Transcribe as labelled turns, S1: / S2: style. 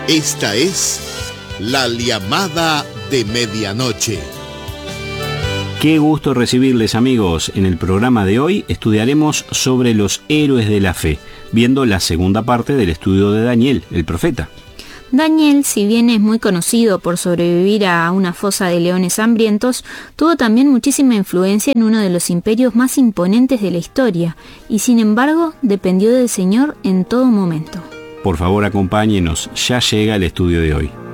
S1: Esta es La Llamada de Medianoche.
S2: Qué gusto recibirles, amigos. En el programa de hoy estudiaremos sobre los héroes de la fe, viendo la segunda parte del estudio de Daniel, el profeta.
S3: Daniel, si bien es muy conocido por sobrevivir a una fosa de leones hambrientos, tuvo también muchísima influencia en uno de los imperios más imponentes de la historia, y sin embargo dependió del Señor en todo momento.
S2: Por favor, acompáñenos, ya llega el estudio de hoy.